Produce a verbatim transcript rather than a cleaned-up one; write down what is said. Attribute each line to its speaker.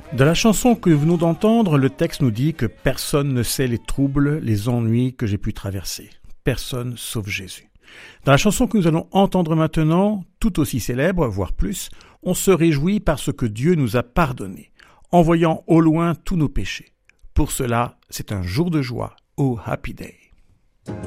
Speaker 1: Dans la chanson que nous venons d'entendre, le texte nous dit que personne ne sait les troubles, les ennuis que j'ai pu traverser. Personne sauf Jésus. Dans la chanson que nous allons entendre maintenant, tout aussi célèbre, voire plus, on se réjouit parce que Dieu nous a pardonné, en voyant au loin tous nos péchés. Pour cela, c'est un jour de joie, oh happy day.